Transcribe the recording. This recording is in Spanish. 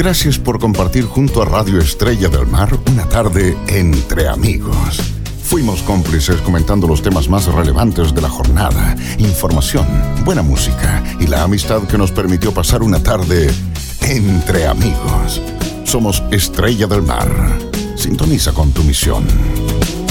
Gracias por compartir junto a Radio Estrella del Mar una tarde entre amigos. Fuimos cómplices comentando los temas más relevantes de la jornada, información, buena música y la amistad que nos permitió pasar una tarde entre amigos. Somos Estrella del Mar. Sintoniza con tu misión.